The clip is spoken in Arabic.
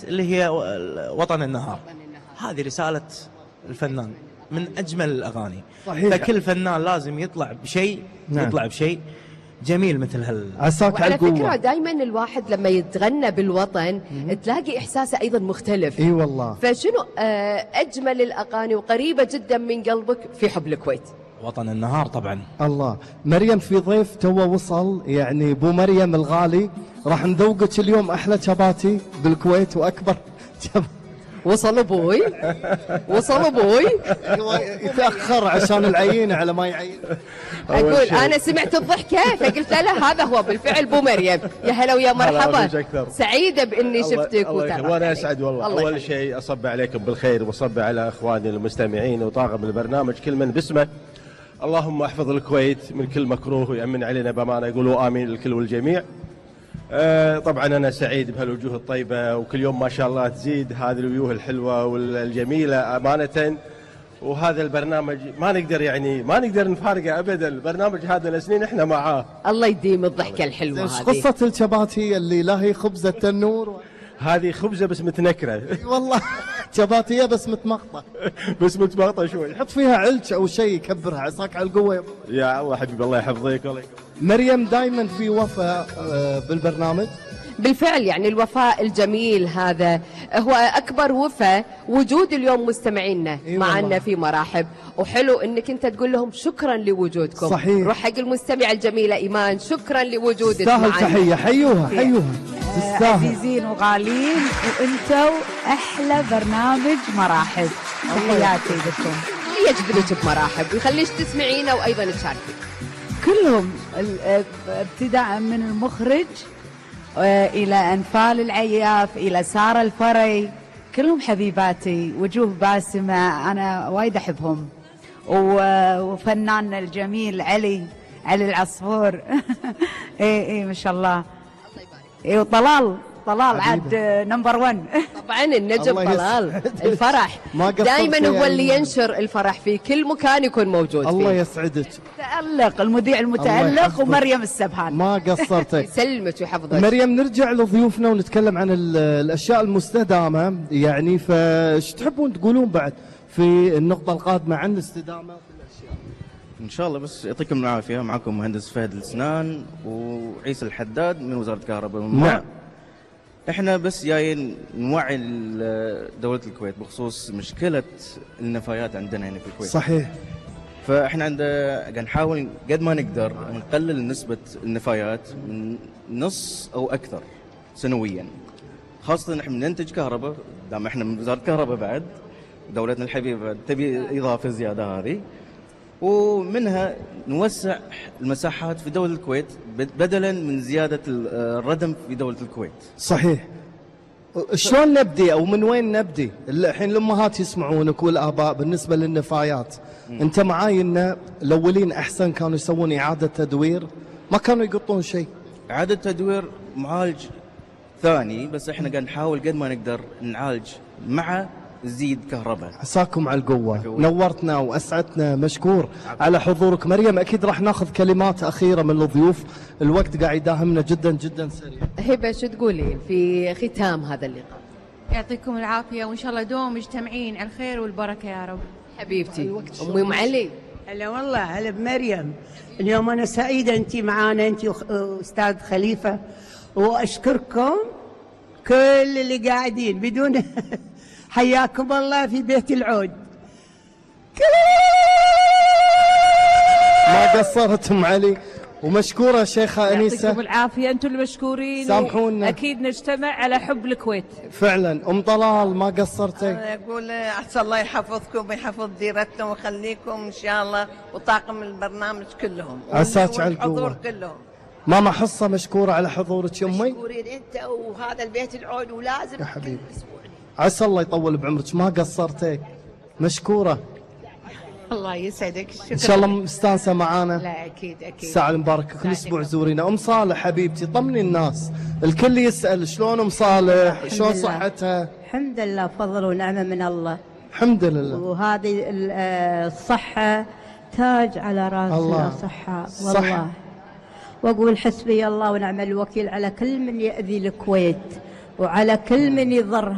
اللي هي وطن النهار. هذه رسالة الفنان من أجمل الأغاني. صحيح. فكل فنان لازم يطلع بشيء، نعم. يطلع بشيء جميل مثل عساك على القوة. فكرة دايما الواحد لما يتغنى بالوطن تلاقي إحساسه أيضا مختلف. اي والله. فشنو أجمل الأغاني وقريبة جدا من قلبك في حب الكويت؟ وطن النهار طبعا. الله. مريم في ضيف تو وصل، يعني ابو مريم الغالي، راح نذوقك اليوم احلى شباتي بالكويت واكبر وصل ابوي وصل ابوي. يتاخر عشان العينه على ما يعين. اقول انا سمعت الضحكه فقلت له هذا هو بالفعل ابو مريم. يا هلا ويا مرحبا، سعيده باني شفتك. وانا اسعد والله. اول شيء اصب عليكم بالخير واصب على اخواني المستمعين وطاقم البرنامج كل من باسمه. اللهم احفظ الكويت من كل مكروه ويأمن علينا بامانه، يقولوا امين الكل والجميع. طبعا أنا سعيد بهالوجوه الطيبة، وكل يوم ما شاء الله تزيد هذه الوجوه الحلوة والجميلة أمانة. وهذا البرنامج ما نقدر نفارقه أبدا. البرنامج هذا لسنين إحنا معاه. الله يديم الضحكة الحلوة هذه. قصة الشباتي اللي لا هي خبزة التنور، هذه خبزة بس متنكرة. والله شباتية بس متمقطة. بس متمقطة شوي. حط فيها علش أو شيء يكبرها. عساك على القوة يا الله حبيبي، الله يحفظك. مريم دائما في وفاء بالبرنامج. بالفعل يعني الوفاء الجميل هذا هو أكبر وفاء، وجود اليوم مستمعينا معنا في مرحب. وحلو أنك أنت تقول لهم شكرا لوجودكم. صحيح. روح حق المستمع الجميلة إيمان، شكرا لوجودك معنا. تستاهل تحية. حيوها تستاهل. عزيزين وغالين، وانتوا أحلى برنامج مراحب. تحياتي لكم. اللي يجذبك بمراحب ويخليش تسمعينا وأيضا تشاركي كلهم ابتداء من المخرج إلى أنفال العياف إلى سارة الفري، كلهم حبيباتي، وجوه باسمة أنا وايد أحبهم. وفناننا الجميل علي العصفور. إيه ما شاء الله. إيه وطلال عاد نمبر 1. طبعا النجم طلال الفرح دائما هو اللي ينشر الفرح في كل مكان يكون موجود فيه. الله يسعدك. تألق المذيع المتألق ومريم السبهان. ما قصرتك. يسلمك ويحفظك. مريم نرجع لضيوفنا ونتكلم عن الأشياء المستدامة، يعني فايش تحبون تقولون بعد في النقطة القادمة عن الاستدامة في الأشياء؟ إن شاء الله بس يعطيكم العافية. معكم مهندس فهد السنان وعيسى الحداد من وزارة الكهرباء والماء. نعم. احنا بس جايين نوعي دولة الكويت بخصوص مشكلة النفايات عندنا هنا في الكويت. صحيح. فاحنا قاعد نحاول قد ما نقدر نقلل نسبة النفايات من نص او اكثر سنويا، خاصة نحن ننتج كهرباء. دام احنا من وزارة الكهرباء بعد دولتنا الحبيبة تبي اضافة زيادة هذه، ومنها نوسع المساحات في دولة الكويت بدلا من زيادة الردم في دولة الكويت. صحيح. شلون نبدي او من وين نبدي؟ الحين الامهات يسمعونك والاباء بالنسبة للنفايات. انت معاي ان الاولين احسن كانوا يسوون اعادة تدوير، ما كانوا يقطون شيء. اعادة تدوير معالج ثاني، بس احنا قاعد نحاول قد ما نقدر نعالج مع زيد كهرباء. عساكم على القوة. نورتنا وأسعدتنا، مشكور على حضورك. مريم أكيد راح ناخذ كلمات أخيرة من الضيوف، الوقت قاعد يداهمنا جدا جدا سريع. هبة شو تقولين في ختام هذا اللقاء؟ يعطيكم العافية وإن شاء الله دوم مجتمعين على الخير والبركة يا رب. حبيبتي أمي أم علي. هلا والله. هلا بمريم. اليوم أنا سعيدة أنت معانا، أنت وأستاذ خليفة، وأشكركم كل اللي قاعدين بدون حياكم الله في بيت العود. ما قصرت ام علي، ومشكورة شيخة أنيسة. يعطيكم العافية، أنتم المشكورين. سامحونا. أكيد نجتمع على حب الكويت. فعلا. أم طلال ما قصرتي. أنا أقول عسى الله يحفظكم ويحفظ ديرتنا ويخليكم إن شاء الله وطاقم البرنامج كلهم. عساك على القوة. كلهم. ماما حصة مشكورة على حضورك يا أمي. مشكورين أنت وهذا البيت العود، ولازم يا حبيبي. كل أسبوع. عسى الله يطول بعمرك، ما قصرتي. مشكورة. الله يسعدك. شكرا. إن شاء الله مستانسة معانا. لا أكيد الساعة المباركة كل أسبوع زورينا. أم صالح حبيبتي طمني الناس، الكل يسأل شلون أم صالح، شلون صحتها؟ الحمد لله، فضل ونعمة من الله. الحمد لله. وهذه الصحة تاج على رأسنا. صحة والله. وأقول حسبي الله ونعم الوكيل على كل من يأذي الكويت وعلى كل من يضر